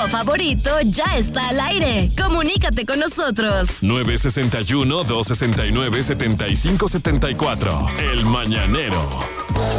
dúo favorito ya está al aire. Comunícate con nosotros. 961-269-7574. El Mañanero.